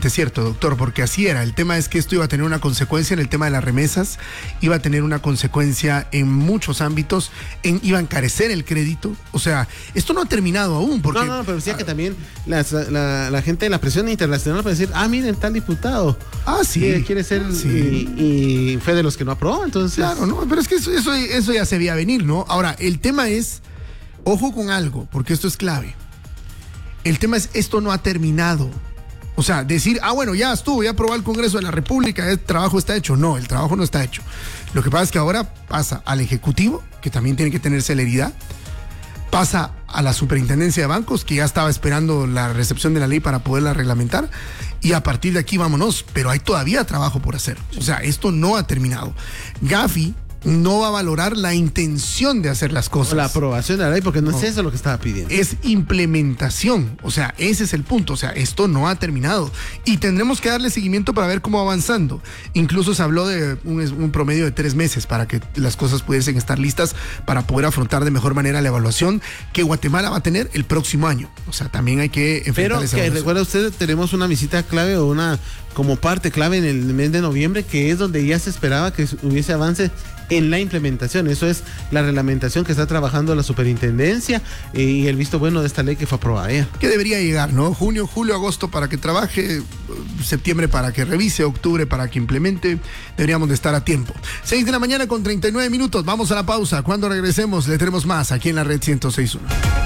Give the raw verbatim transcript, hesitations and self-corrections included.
totalmente cierto, doctor, porque así era. El tema es que esto iba a tener una consecuencia en el tema de las remesas, iba a tener una consecuencia en muchos ámbitos, en, iba a encarecer el crédito. O sea, esto no ha terminado aún. Porque, no, no, pero decía que también las, la, la gente de la presión internacional puede decir, ah, miren, tal diputado. Ah, sí. Que quiere ser sí. y, y fue de los que no aprobó, entonces. Claro, no, pero es que eso, eso, eso ya se veía venir, ¿no? Ahora, el tema es, ojo con algo, porque esto es clave. El tema es, esto no ha terminado. O sea, decir, ah, bueno, ya estuvo, ya aprobó el Congreso de la República, el trabajo está hecho. No, el trabajo no está hecho. Lo que pasa es que ahora pasa al Ejecutivo, que también tiene que tener celeridad, pasa a la Superintendencia de Bancos, que ya estaba esperando la recepción de la ley para poderla reglamentar, y a partir de aquí vámonos, pero hay todavía trabajo por hacer. O sea, esto no ha terminado. Gafi no va a valorar la intención de hacer las cosas. O la aprobación de la ley, porque no, no es eso lo que estaba pidiendo. Es implementación. O sea, ese es el punto. O sea, esto no ha terminado. Y tendremos que darle seguimiento para ver cómo va avanzando. Incluso se habló de un, un promedio de tres meses para que las cosas pudiesen estar listas para poder afrontar de mejor manera la evaluación que Guatemala va a tener el próximo año. O sea, también hay que enfrentar Pero esa que evaluación. recuerda usted, tenemos una visita clave o una como parte clave en el mes de noviembre, que es donde ya se esperaba que hubiese avance en la implementación. Eso es la reglamentación que está trabajando la superintendencia eh, y el visto bueno de esta ley que fue aprobada ya. Que debería llegar, ¿no? Junio, julio, agosto para que trabaje, septiembre para que revise, octubre para que implemente. Deberíamos de estar a tiempo. seis de la mañana con treinta y nueve minutos. Vamos a la pausa. Cuando regresemos le tenemos más aquí en la red ciento seis punto uno.